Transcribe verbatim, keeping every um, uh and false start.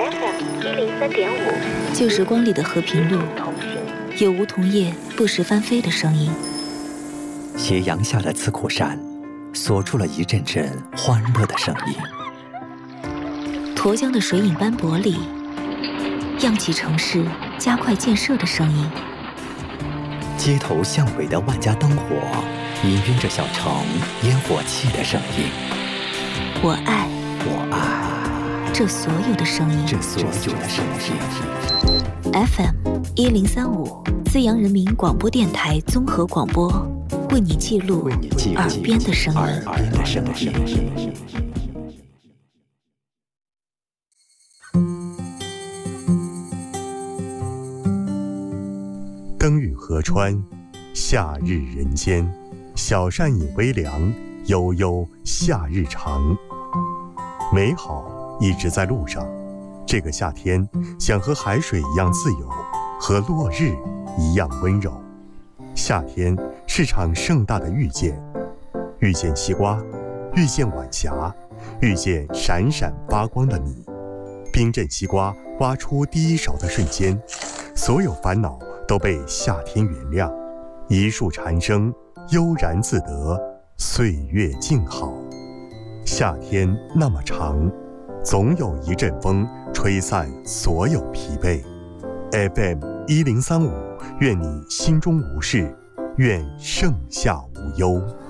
F M 一零三点五， 旧时光里的和平路，有梧桐叶不时翻飞的声音。 斜阳下的慈苦山，锁住了一阵阵欢乐的声音。 沱江的水影斑驳里，漾起城市加快建设的声音。 街头巷尾的万家灯火，氤氲着小城烟火气的声音。 我爱， 我爱这所有的声音， 这所有的声音。 F M 一零三五，资阳人民广播电台综合广播，为你记录耳边的声音。 耳边的声音。 灯雨河川，夏日人间，小扇饮微凉，悠悠夏日长。美好一直在路上，这个夏天想和海水一样自由，和落日一样温柔。夏天是场盛大的遇见，遇见西瓜，遇见晚霞，遇见闪闪发光的你。冰镇西瓜挖出第一勺的瞬间，所有烦恼都被夏天原谅，一树蝉声悠然自得，岁月静好。夏天那么长，总有一阵风吹散所有疲惫。 F M 一零三五，愿你心中无事，愿盛夏无忧。